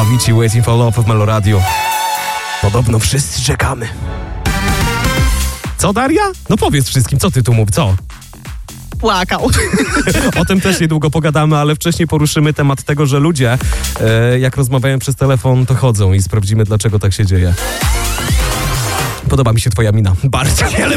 Avicii, Waiting for Love w Meloradiu. Podobno wszyscy czekamy. Co, Daria? No powiedz wszystkim, co ty tu mów, co? Płakał. O tym też niedługo pogadamy, ale wcześniej poruszymy temat tego, że ludzie, jak rozmawiają przez telefon, to chodzą i sprawdzimy, dlaczego tak się dzieje. Podoba mi się twoja mina. Bardzo, ale